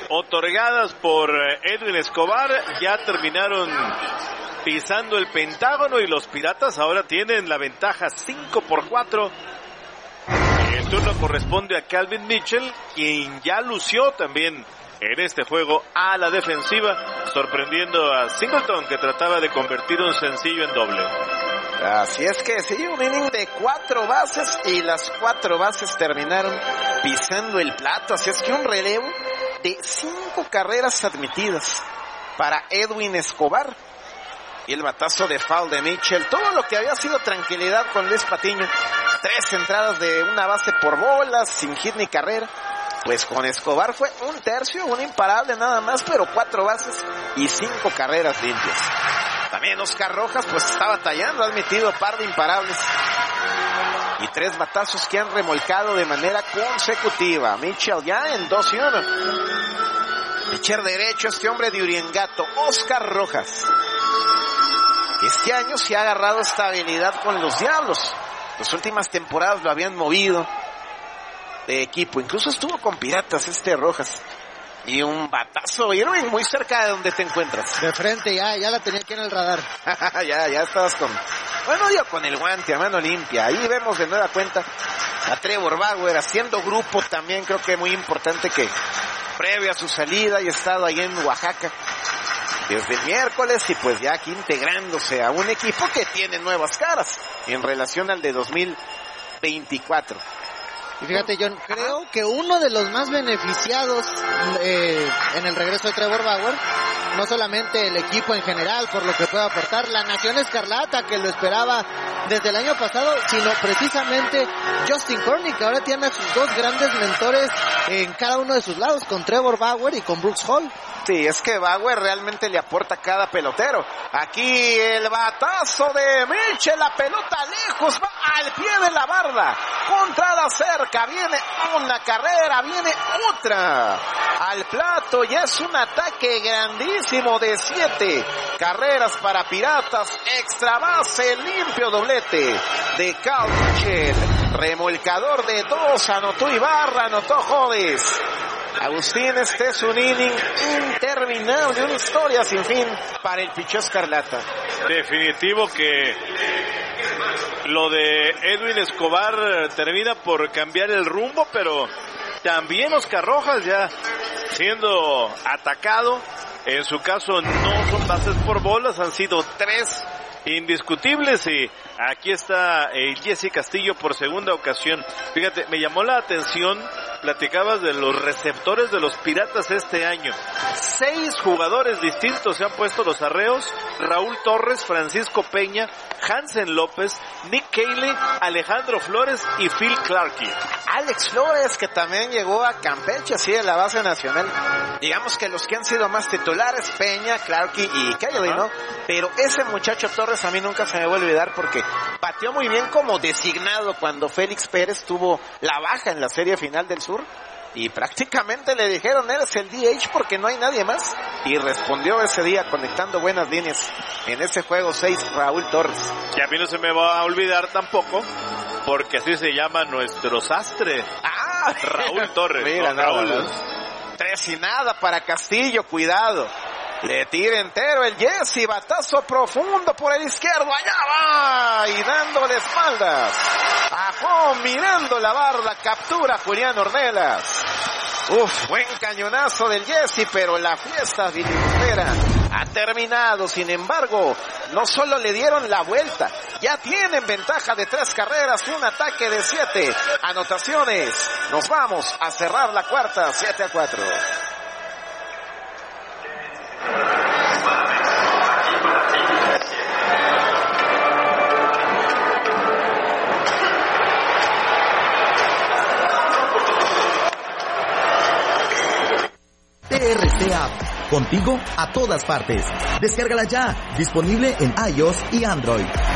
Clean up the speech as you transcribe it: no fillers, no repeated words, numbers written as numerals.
otorgadas por Edwin Escobar ya terminaron pisando el Pentágono y los Piratas ahora tienen la ventaja 5-4. El turno corresponde a Calvin Mitchell, quien ya lució también en este juego a la defensiva, sorprendiendo a Singleton, que trataba de convertir un sencillo en doble. Así es que sí, un inning de 4 bases y las 4 bases terminaron pisando el plato. Así es que un relevo de 5 carreras admitidas para Edwin Escobar. Y el batazo de foul de Mitchell, todo lo que había sido tranquilidad con Luis Patiño, 3 entradas de una base por bolas, sin hit ni carrera. Pues con Escobar fue un tercio, un imparable nada más, pero 4 bases y 5 carreras limpias. También Oscar Rojas pues está batallando, ha admitido par de imparables. Y 3 batazos que han remolcado de manera consecutiva. Mitchell ya en 2-1. Pitcher derecho, este hombre de Uriangato, Oscar Rojas. Este año se ha agarrado estabilidad con los Diablos. Las últimas temporadas lo habían movido de equipo. Incluso estuvo con Piratas este Rojas. Y un batazo, Irving, muy cerca de donde te encuentras. De frente, ya la tenía aquí en el radar. ya estabas con... Bueno, yo con el guante a mano limpia. Ahí vemos de nueva cuenta a Trevor Bauer haciendo grupo también. Creo que es muy importante que previo a su salida y estado ahí en Oaxaca desde el miércoles y pues ya aquí integrándose a un equipo que tiene nuevas caras en relación al de 2024. Y fíjate, John, creo que uno de los más beneficiados en el regreso de Trevor Bauer, no solamente el equipo en general, por lo que puede aportar, la Nación Escarlata, que lo esperaba desde el año pasado, sino precisamente Justin Corning, que ahora tiene a sus 2 grandes mentores en cada uno de sus lados, con Trevor Bauer y con Brooks Hall. Sí, es que Bauer realmente le aporta a cada pelotero. Aquí el batazo de Mitchell, la pelota lejos, va al pie de la barda, contra la cerca, viene una carrera, viene otra al plato y es un ataque grandísimo de 7 carreras para Piratas, extra base, limpio doblete de Cal Mitchell, remolcador de 2, anotó Ibarra, anotó Jodes. Agustín, este es un inning interminable, una historia sin fin para el picheo Escarlata. Definitivo que lo de Edwin Escobar termina por cambiar el rumbo, pero también Oscar Rojas ya siendo atacado. En su caso no son bases por bolas, han sido 3 indiscutibles y aquí está Jesse Castillo por segunda ocasión. Fíjate, me llamó la atención, platicabas de los receptores de los Piratas este año. 6 jugadores distintos se han puesto los arreos: Raúl Torres, Francisco Peña, Hansen López, Nick Cayley, Alejandro Flores y Phil Clarke. Alex Flores, que también llegó a Campeche, así de la base nacional. Digamos que los que han sido más titulares, Peña, Clarke y Cayley, ¿no? Pero ese muchacho Torres a mí nunca se me va a olvidar porque pateó muy bien como designado cuando Félix Pérez tuvo la baja en la serie final del Sur. Y prácticamente le dijeron, eres el DH porque no hay nadie más. Y respondió ese día conectando buenas líneas en ese juego 6, Raúl Torres. Y a mí no se me va a olvidar tampoco, porque así se llama nuestro sastre. Raúl Torres. Mira, no, Raúl. 3-0 para Castillo, cuidado. Le tira entero el Jesse, batazo profundo por el izquierdo, allá va, y dándole espaldas. Ajó, mirando la barda, captura Julián Ornelas. Buen cañonazo del Jesse, pero la fiesta filibustera ha terminado. Sin embargo, no solo le dieron la vuelta, ya tienen ventaja de 3 carreras, un ataque de 7 anotaciones. Nos vamos a cerrar la cuarta, 7-4. TRC App, contigo a todas partes. Descárgala ya, disponible en iOS y Android.